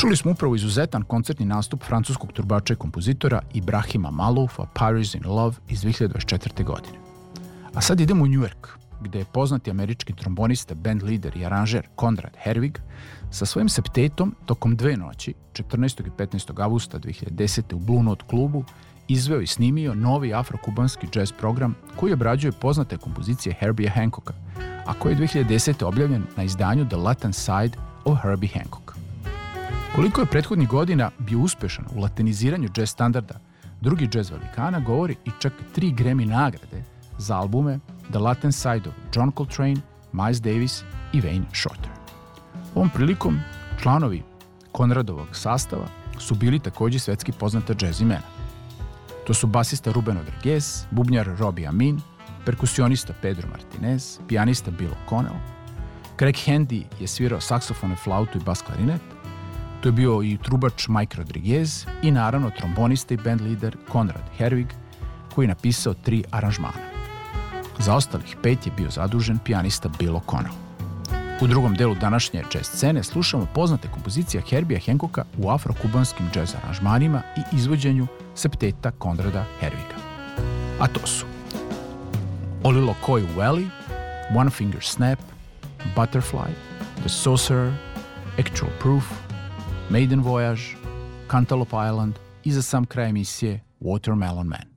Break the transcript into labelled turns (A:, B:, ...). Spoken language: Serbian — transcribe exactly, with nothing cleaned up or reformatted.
A: Čuli smo upravo izuzetan koncertni nastup francuskog trubača i kompozitora Ibrahima Maloufa Paris in Love iz dve hiljade dvadeset četvrte. godine. A sad idemo u New York, gde je poznati američki trombonista, band lider i aranžer Konrad Herwig sa svojim septetom tokom dve noći, četrnaestog i petnaestog avgusta dve hiljade desete. u Blue Note klubu, izveo i snimio novi afro-kubanski jazz program koji obrađuje poznate kompozicije Herbie Hancocka, a koji je dve hiljade desete. objavljen na izdanju The Latin Side of Herbie Hancock. Koliko je prethodnih godina bio uspešan u latiniziranju jazz standarda drugi jazz velikana govori i čak tri Grammy nagrade za albume The Latin Side of John Coltrane, Miles Davis i Wayne Shorter. Ovom prilikom članovi Konradovog sastava su bili također svetski poznata jazz imena. To su basista Ruben Rodriguez, bubnjar Robbie Amin, perkusionista Pedro Martinez, pijanista Bill O'Connell. Craig Handy je svirao saksofone, flautu i bas klarinet. To je bio i trubač Mike Rodriguez i naravno trombonista i band lider Konrad Herwig, koji je napisao tri aranžmana. Za ostalih pet je bio zadužen pijanista Bill O'Connell. U drugom delu današnje jazz scene slušamo poznate kompozicije Herbija Hancocka u afro-kubanskim jazz aranžmanima i izvođenju septeta Konrada Herwiga. A to su Olilo Koi Valley, One Finger Snap, Butterfly, The Sorcerer, Actual Proof, Maiden Voyage, Cantaloupe Island i za sam kraj emisije Watermelon Man.